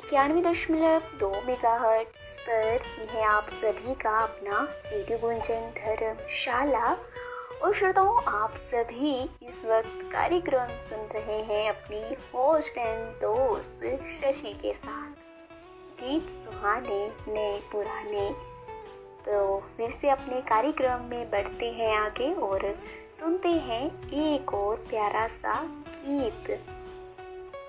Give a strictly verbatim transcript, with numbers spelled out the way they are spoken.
इक्यानवे दशमलव दो मेगाहर्ट्ज पर यह आप सभी का अपना रेडियो गुंजन धर्मशाला। और श्रोताओं, आप सभी इस वक्त कार्यक्रम सुन रहे हैं अपनी होस्ट एंड दोस्त शशि के साथ। गीत सुहाने नए पुराने। तो फिर से अपने कार्यक्रम में बढ़ते हैं आगे और सुनते हैं एक और प्यारा सा गीत।